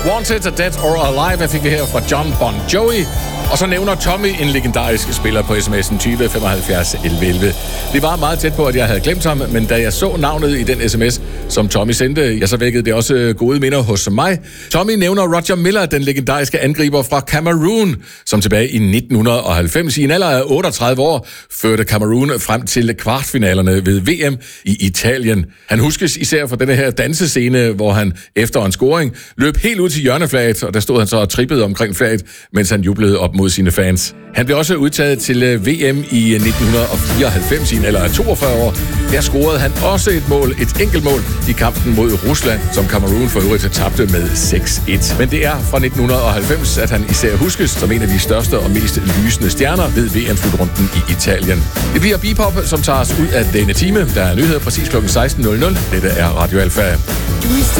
Wanted, Dead or Alive, hvad fik vi her fra John Bon Jovi. Og så nævner Tommy en legendarisk spiller på sms'en 20 75 11 11. Det var meget tæt på, at jeg havde glemt ham, men da jeg så navnet i den sms, som Tommy sendte, ja, så vækkede det også gode minder hos mig. Tommy nævner Roger Milla, den legendariske angriber fra Cameroon, som tilbage i 1990 i en alder af 38 år førte Cameroon frem til kvartfinalerne ved VM i Italien. Han huskes især for denne her dansescene, hvor han efter en scoring løb helt ud til hjørneflaget, og der stod han så og trippede omkring flaget, mens han jublede op mod sine fans. Han blev også udtaget til VM i 1994 i en alder af 42 år. Der scorede han også et enkelt mål i kampen mod Rusland, som Cameroon for øvrigt tabte med 6-1. Men det er fra 1990, at han især huskes som en af de største og mest lysende stjerner ved VM-slutrunden i Italien. Det bliver Bebop, som tager os ud af denne time. Der er nyheder præcis kl. 16.00. Dette er Radio Alfa.